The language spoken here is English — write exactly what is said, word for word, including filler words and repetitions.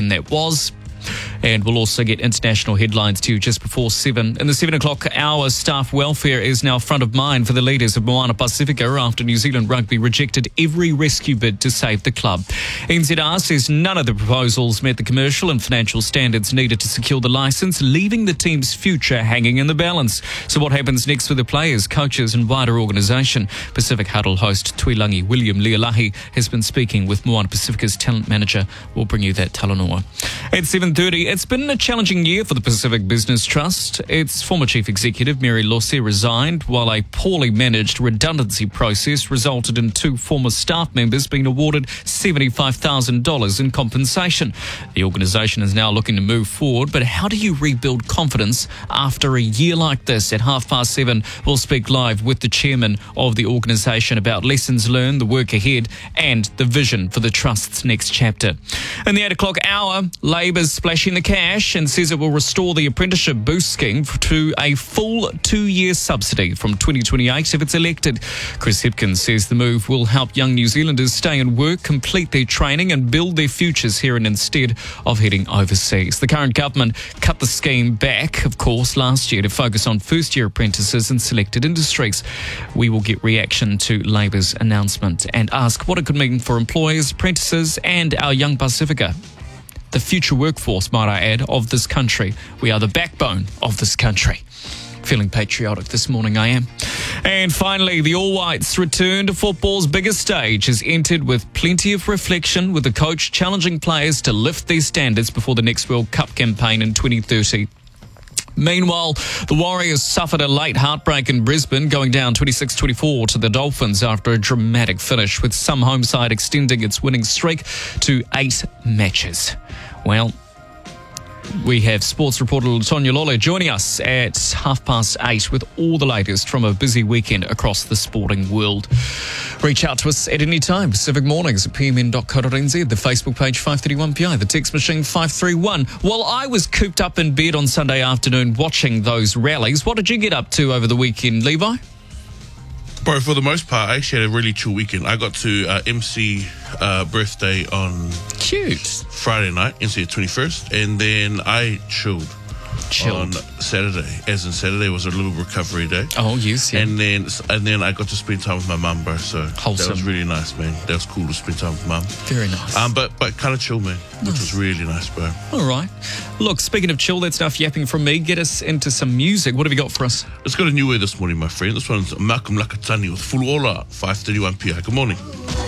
weekend that was. And we'll also get international headlines to you just before seven. In the seven o'clock hour, staff welfare is now front of mind for the leaders of Moana Pacifica after New Zealand Rugby rejected every rescue bid to save the club. N Z R says none of the proposals met the commercial and financial standards needed to secure the licence, leaving the team's future hanging in the balance. So what happens next for the players, coaches and wider organisation? Pacific Huddle host Tuilangi William Lealahi has been speaking with Moana Pacifica's talent manager. We'll bring you that talanoa. At seven thirty, it's been a challenging year for the Pacific Business Trust. Its former chief executive, Mary Lossie, resigned, while a poorly managed redundancy process resulted in two former staff members being awarded seventy-five thousand dollars in compensation. The organisation is now looking to move forward, but how do you rebuild confidence after a year like this? At half past seven, we'll speak live with the chairman of the organisation about lessons learned, the work ahead, and the vision for the Trust's next chapter. In the eight o'clock hour, Labour's splashing the cash and says it will restore the apprenticeship boost scheme to a full two-year subsidy from twenty twenty-eight if it's elected. Chris Hipkins says the move will help young New Zealanders stay in work, complete their training and build their futures here and instead of heading overseas. The current government cut the scheme back, of course, last year to focus on first-year apprentices in selected industries. We will get reaction to Labour's announcement and ask what it could mean for employers, apprentices and our young Pacifica. The future workforce, might I add, of this country. We are the backbone of this country. Feeling patriotic this morning, I am. And finally, the All Whites return to football's biggest stage has entered with plenty of reflection, with the coach challenging players to lift their standards before the next World Cup campaign in twenty thirty. Meanwhile, the Warriors suffered a late heartbreak in Brisbane, going down twenty-six twenty-four to the Dolphins after a dramatic finish, with some home side extending its winning streak to eight matches. Well, we have sports reporter Latonya Lole joining us at half past eight with all the latest from a busy weekend across the sporting world. Reach out to us at any time. Pacific Mornings at p m n dot co dot n z, the Facebook page five thirty-one P I, the text machine five three one. While I was cooped up in bed on Sunday afternoon watching those rallies, what did you get up to over the weekend, Levi? Bro, for the most part, I actually had a really chill weekend. I got to uh, M C uh, birthday on Cute. Friday night, M C the twenty-first, and then I chilled. Chilled. On Saturday, as in Saturday was a little recovery day. Oh, yes, yeah. And then and then I got to spend time with my mum, bro, so Wholesome. That was really nice, man. That was cool to spend time with mum. Very nice. Um, but but kind of chill, man, which was really nice, bro. All right. Look, speaking of chill, that's enough yapping from me. Get us into some music. What have you got for us? Let's got a new way this morning, my friend. This one's Malcolm Lakatani with Full Ola, five thirty-one P I. Good morning.